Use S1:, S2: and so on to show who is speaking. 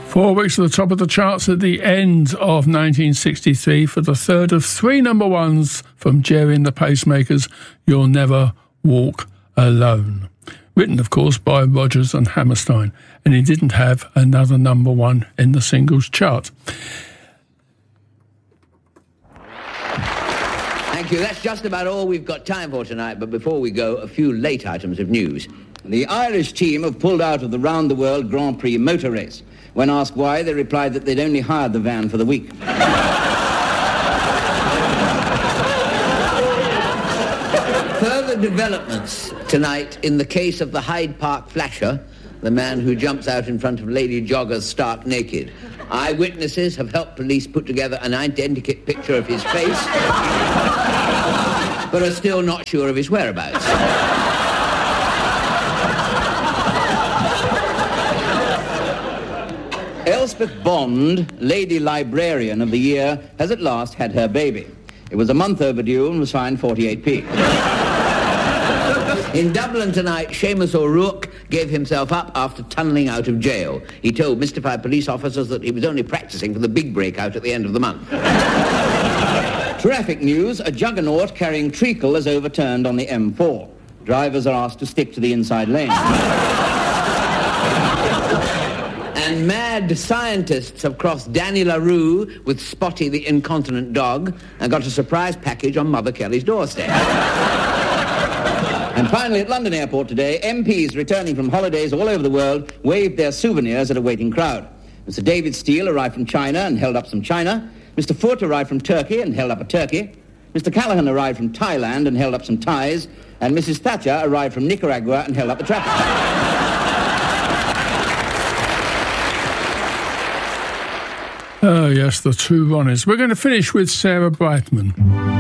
S1: 4 weeks at the top of the charts at the end of 1963 for the third of 3 number ones from Gerry and the Pacemakers, You'll Never Walk Alone. Written, of course, by Rodgers and Hammerstein, and he didn't have another number one in the singles chart.
S2: Thank you. That's just about all we've got time for tonight, but before we go, a few late items of news. The Irish team have pulled out of the round-the-world Grand Prix motor race. When asked why, they replied that they'd only hired the van for the week. Further developments tonight in the case of the Hyde Park flasher, the man who jumps out in front of lady joggers stark naked. Eyewitnesses have helped police put together an identikit picture of his face, but are still not sure of his whereabouts. Elspeth Bond, Lady Librarian of the Year, has at last had her baby. It was a month overdue and was fined 48p. In Dublin tonight, Seamus O'Rourke gave himself up after tunnelling out of jail. He told mystified police officers that he was only practising for the big breakout at the end of the month. Traffic news, a juggernaut carrying treacle is overturned on the M4. Drivers are asked to stick to the inside lane. And mad scientists have crossed Danny LaRue with Spotty the incontinent dog and got a surprise package on Mother Kelly's doorstep. And finally, at London Airport today, MPs returning from holidays all over the world waved their souvenirs at a waiting crowd. Mr. David Steele arrived from China and held up some china. Mr. Foot arrived from Turkey and held up a turkey. Mr. Callaghan arrived from Thailand and held up some ties. And Mrs. Thatcher arrived from Nicaragua and held up the traffic.
S1: Oh, yes, the two Ronnies. We're going to finish with Sarah Brightman.